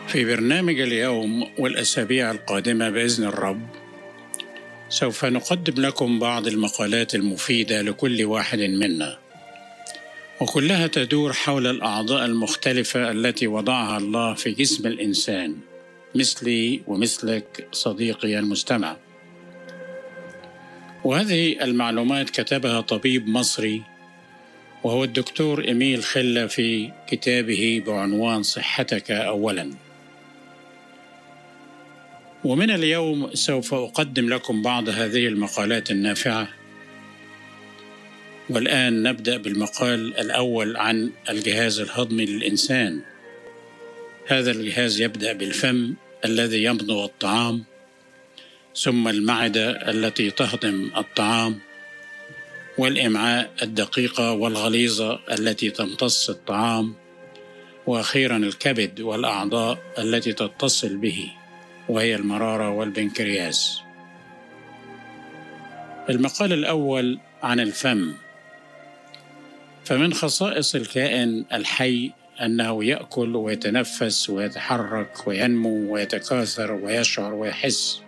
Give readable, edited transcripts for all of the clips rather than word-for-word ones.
في برنامج اليوم والأسابيع القادمة بإذن الرب سوف نقدم لكم بعض المقالات المفيدة لكل واحد منا، وكلها تدور حول الأعضاء المختلفة التي وضعها الله في جسم الإنسان، مثلي ومثلك صديقي المستمع. وهذه المعلومات كتبها طبيب مصري وهو الدكتور إيميل خلة في كتابه بعنوان صحتك أولاً. ومن اليوم سوف أقدم لكم بعض هذه المقالات النافعة. والآن نبدأ بالمقال الأول عن الجهاز الهضمي للإنسان. هذا الجهاز يبدأ بالفم الذي يمضغ الطعام، ثم المعدة التي تهضم الطعام، والأمعاء الدقيقة والغليظة التي تمتص الطعام، وأخيرا الكبد والأعضاء التي تتصل به وهي المرارة والبنكرياس. المقال الأول عن الفم. فمن خصائص الكائن الحي أنه يأكل ويتنفس ويتحرك وينمو ويتكاثر ويشعر ويحس.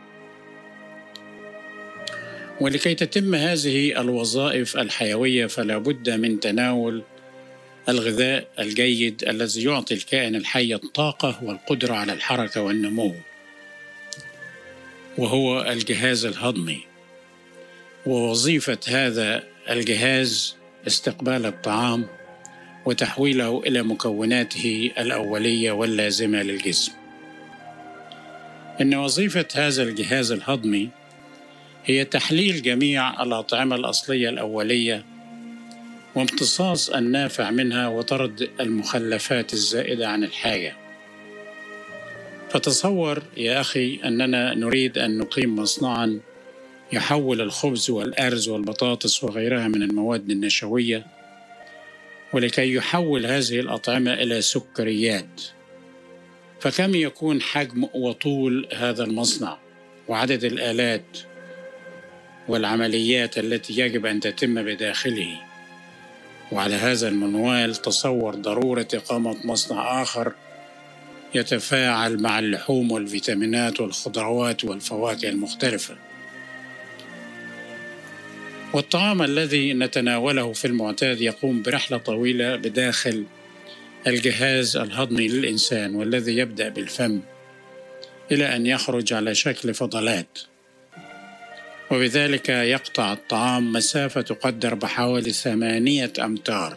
ولكي تتم هذه الوظائف الحيوية فلا بد من تناول الغذاء الجيد الذي يعطي الكائن الحي الطاقة والقدرة على الحركة والنمو، وهو الجهاز الهضمي. ووظيفة هذا الجهاز استقبال الطعام وتحويله إلى مكوناته الأولية واللازمة للجسم. إن وظيفة هذا الجهاز الهضمي هي تحليل جميع الأطعمة الأصلية الأولية وامتصاص النافع منها وطرد المخلفات الزائدة عن الحاجة. فتصور يا أخي أننا نريد أن نقيم مصنعاً يحول الخبز والأرز والبطاطس وغيرها من المواد النشوية، ولكي يحول هذه الأطعمة إلى سكريات. فكم يكون حجم وطول هذا المصنع وعدد الآلات والعمليات التي يجب أن تتم بداخله؟ وعلى هذا المنوال تصور ضرورة إقامة مصنع آخر يتفاعل مع اللحوم والفيتامينات والخضروات والفواكه المختلفة. والطعام الذي نتناوله في المعتاد يقوم برحلة طويلة بداخل الجهاز الهضمي للإنسان، والذي يبدأ بالفم إلى أن يخرج على شكل فضلات، وبذلك يقطع الطعام مسافة تقدر بحوالي 8 أمتار.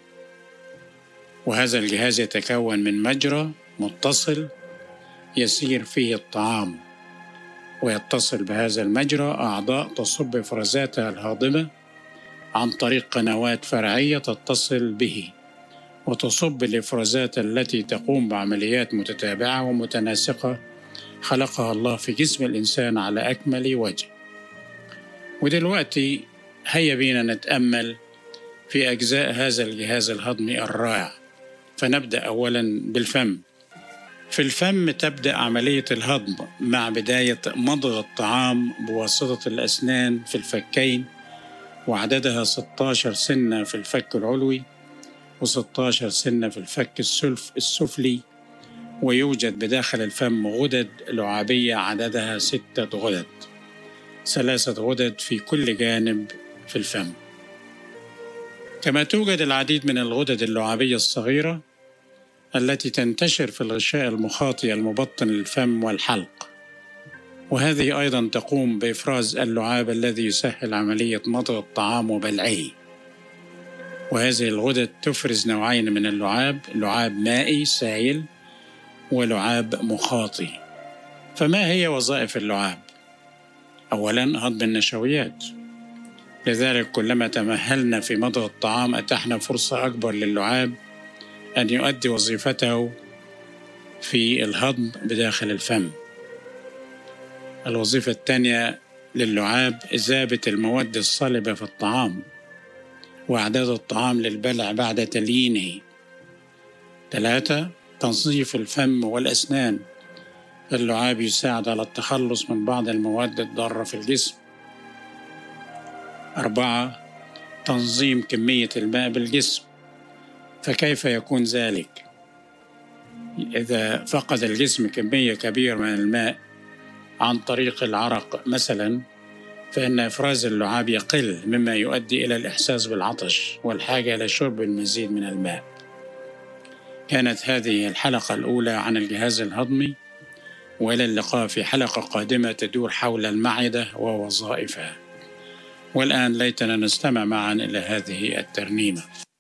وهذا الجهاز يتكون من مجرى متصل يسير فيه الطعام، ويتصل بهذا المجرى أعضاء تصب إفرازاتها الهاضمة عن طريق قنوات فرعية تتصل به، وتصب الإفرازات التي تقوم بعمليات متتابعة ومتناسقة خلقها الله في جسم الإنسان على أكمل وجه. ودلوقتي هيا بينا نتأمل في أجزاء هذا الجهاز الهضمي الرائع. فنبدأ أولا بالفم. في الفم تبدأ عملية الهضم مع بداية مضغ الطعام بواسطة الأسنان في الفكين، وعددها 16 سنة في الفك العلوي و16 سنة في الفك السفلي. ويوجد بداخل الفم غدد لعابية عددها 6 غدد، 3 غدد في كل جانب في الفم. كما توجد العديد من الغدد اللعابية الصغيرة التي تنتشر في الغشاء المخاطي المبطن للفم والحلق، وهذه أيضا تقوم بإفراز اللعاب الذي يسهل عملية مضغ الطعام وبلعه. وهذه الغدد تفرز نوعين من اللعاب، لعاب مائي سائل ولعاب مخاطي. فما هي وظائف اللعاب؟ أولا هضم النشويات، لذلك كلما تمهلنا في مضغ الطعام أتحنا فرصة أكبر للعاب أن يؤدي وظيفته في الهضم بداخل الفم. الوظيفة الثانية للعاب إذابة المواد الصلبة في الطعام وإعداد الطعام للبلع بعد تليينه. 3 تنظيف الفم والأسنان. اللعاب يساعد على التخلص من بعض المواد الضارة في الجسم. 4 تنظيم كمية الماء بالجسم. فكيف يكون ذلك؟ إذا فقد الجسم كمية كبيرة من الماء عن طريق العرق مثلا، فإن إفراز اللعاب يقل، مما يؤدي إلى الإحساس بالعطش والحاجة إلى شرب المزيد من الماء. كانت هذه الحلقة الأولى عن الجهاز الهضمي، وإلى اللقاء في حلقة قادمة تدور حول المعدة ووظائفها. والآن ليتنا نستمع معا إلى هذه الترنيمة.